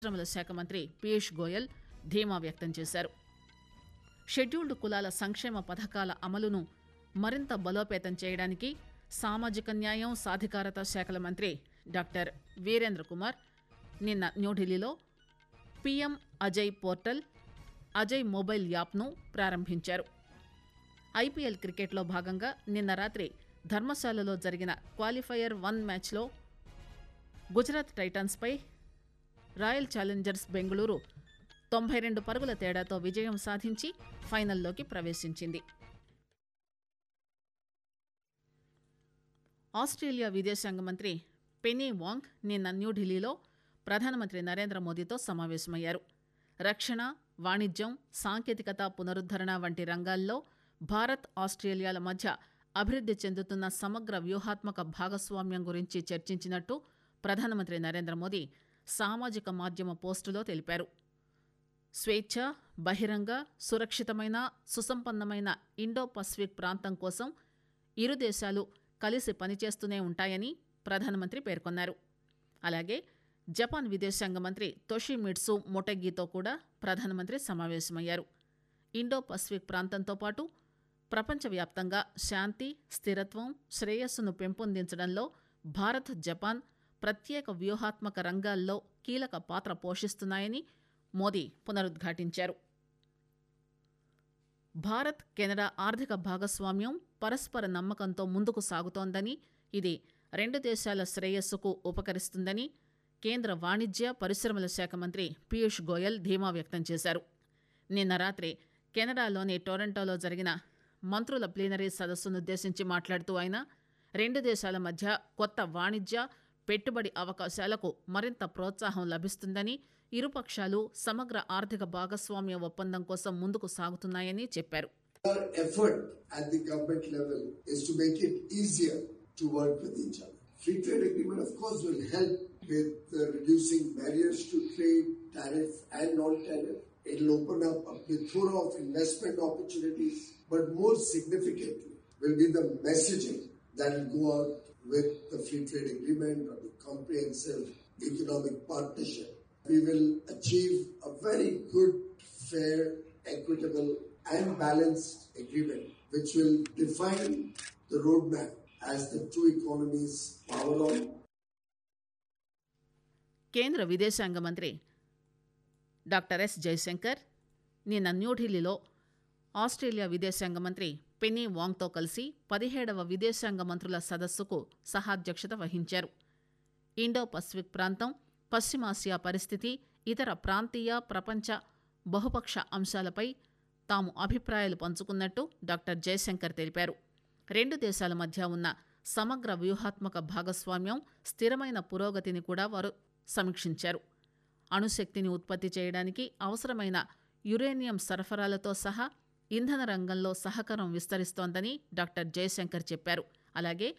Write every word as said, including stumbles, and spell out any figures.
పరిశ్రమల శాఖ మంత్రి పీయూష్ గోయల్ ధీమా వ్యక్తం చేశారు. షెడ్యూల్డ్ కులాల సంక్షేమ పథకాల అమలును మరింత బలోపేతం చేయడానికి సామాజిక న్యాయం సాధికారత శాఖల మంత్రి డాక్టర్ వీరేంద్ర కుమార్ నిన్న న్యూఢిల్లీలో PM Ajay portal, Ajay mobile యాప్ను ప్రారంభించారు. ఐపీఎల్ క్రికెట్లో భాగంగా నిన్న రాత్రి ధర్మశాలలో జరిగిన క్వాలిఫైయర్ వన్ మ్యాచ్లో గుజరాత్ టైటన్స్పై రాయల్ ఛాలెంజర్స్ బెంగళూరు తొంభై రెండు పరుగుల తేడాతో విజయం సాధించి ఫైనల్లోకి ప్రవేశించింది. ఆస్ట్రేలియా విదేశాంగ మంత్రి పెనీ వాంగ్ నిన్న న్యూఢిల్లీలో ప్రధానమంత్రి నరేంద్ర మోదీతో సమావేశమయ్యారు. రక్షణ, వాణిజ్యం, సాంకేతికత పునరుద్దరణ వంటి రంగాల్లో భారత్ ఆస్ట్రేలియాల మధ్య అభివృద్ది చెందుతున్న సమగ్ర వ్యూహాత్మక భాగస్వామ్యం గురించి చర్చించినట్టు ప్రధానమంత్రి నరేంద్ర మోదీ సామాజిక మాధ్యమ పోస్టులో తెలిపారు. స్వేచ్ఛ, బహిరంగ, సురక్షితమైన, సుసంపన్నమైన ఇండో పసిఫిక్ ప్రాంతం కోసం ఇరు దేశాలు కలిసి పనిచేస్తూనే ఉంటాయని ప్రధానమంత్రి పేర్కొన్నారు. అలాగే జపాన్ విదేశాంగ మంత్రి తోషిమిట్సు మొటెగితో కూడా ప్రధానమంత్రి సమావేశమయ్యారు. ఇండో పసిఫిక్ ప్రాంతంతో పాటు ప్రపంచవ్యాప్తంగా శాంతి, స్థిరత్వం, శ్రేయస్సును పెంపొందించడంలో భారత్, జపాన్ ప్రత్యేక వ్యూహాత్మక రంగాల్లో కీలక పాత్ర పోషిస్తున్నాయని మోదీ పునరుద్ఘాటించారు. భారత్, కెనడా ఆర్థిక భాగస్వామ్యం పరస్పర నమ్మకంతో ముందుకు సాగుతోందని, ఇది రెండు దేశాల శ్రేయస్సుకు ఉపకరిస్తుందని కేంద్ర వాణిజ్య, పరిశ్రమల శాఖ మంత్రి పీయూష్ గోయల్ ధీమా వ్యక్తం చేశారు. నిన్న రాత్రి కెనడాలోని టొరంటోలో జరిగిన మంత్రుల ప్లీనరీ సదస్సునుద్దేశించి మాట్లాడుతూ ఆయన రెండు దేశాల మధ్య కొత్త వాణిజ్య, పెట్టుబడి అవకాశాలకు మరింత ప్రోత్సాహం లభిస్తుందని, ఇరుపక్షాలు సమగ్ర ఆర్థిక భాగస్వామ్య ఒప్పందం కోసం ముందుకు సాగుతున్నాయని చెప్పారు. Our effort at the government level is to make it easier to work with each other. Free trade agreement, of course, will help with uh, reducing barriers to trade, tariff and non-tariff. It will open up a plethora of investment opportunities, but more significantly will be the messaging that will go out with the free trade agreement or the comprehensive economic partnership. We will achieve a very good, fair, equitable and balanced agreement which will define the roadmap as the two economies power on. కేంద్ర విదేశాంగ మంత్రి doctor yes Jayashankar నిన్న న్యూఢిల్లీలో Australia విదేశాంగ మంత్రి penny వాంగ్తో కలిసి పదిహేడవ విదేశాంగ మంత్రుల సదస్సుకు సహాధ్యక్షత వహించారు. ఇండో పసిఫిక్ ప్రాంతం, పశ్చిమాసియా పరిస్థితి, ఇతర ప్రాంతీయ, ప్రపంచ, బహుపక్ష అంశాలపై తాము అభిప్రాయాలు పంచుకున్నట్టు డాక్టర్ జయశంకర్ తెలిపారు. రెండు దేశాల మధ్య ఉన్న సమగ్ర వ్యూహాత్మక భాగస్వామ్యం, స్థిరమైన పురోగతిని కూడా వారు సమీక్షించారు. అణుశక్తిని ఉత్పత్తి చేయడానికి అవసరమైన యురేనియం సరఫరాలతో సహా ఇంధన రంగంలో సహకారం విస్తరిస్తోందని డాక్టర్ జయశంకర్ చెప్పారు. అలాగే